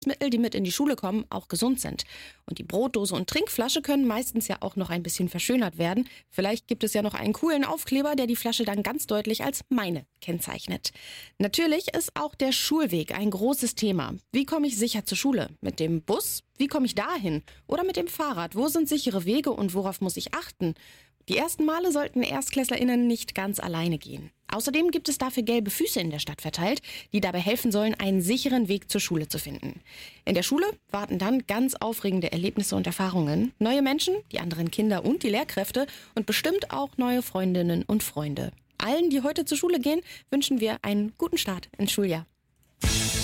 Lebensmittel, die mit in die Schule kommen, auch gesund sind. Und die Brotdose und Trinkflasche können meistens ja auch noch ein bisschen verschönert werden. Vielleicht gibt es ja noch einen coolen Aufkleber, der die Flasche dann ganz deutlich als meine kennzeichnet. Natürlich ist auch der Schulweg ein großes Thema. Wie komme ich sicher zur Schule? Mit dem Bus? Wie komme ich dahin? Oder mit dem Fahrrad? Wo sind sichere Wege und worauf muss ich achten? Die ersten Male sollten ErstklässlerInnen nicht ganz alleine gehen. Außerdem gibt es dafür gelbe Füße in der Stadt verteilt, die dabei helfen sollen, einen sicheren Weg zur Schule zu finden. In der Schule warten dann ganz aufregende Erlebnisse und Erfahrungen, neue Menschen, die anderen Kinder und die Lehrkräfte und bestimmt auch neue Freundinnen und Freunde. Allen, die heute zur Schule gehen, wünschen wir einen guten Start ins Schuljahr.